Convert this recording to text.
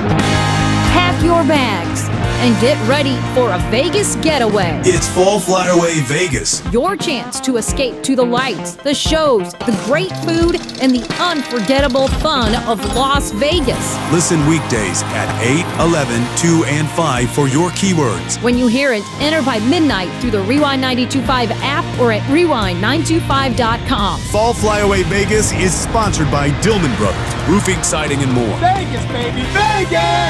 Pack your bags and get ready for a Vegas getaway. It's Fall Flyaway Vegas. Your chance to escape to the lights, the shows, the great food, and the unforgettable fun of Las Vegas. Listen weekdays at 8, 11, 2, and 5 for your keywords. When you hear it, enter by midnight through the Rewind 92.5 app or at rewind925.com. Fall Flyaway Vegas is sponsored by Dillman Brothers, roofing, siding, and more. Vegas, baby, Vegas!